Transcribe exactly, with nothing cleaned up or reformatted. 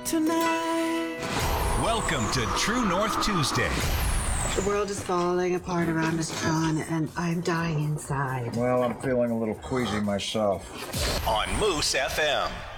tonight. Welcome to True North Tuesday. The world is falling apart around us, John, and I'm dying inside. Well, I'm feeling a little queasy myself. On Moose F M.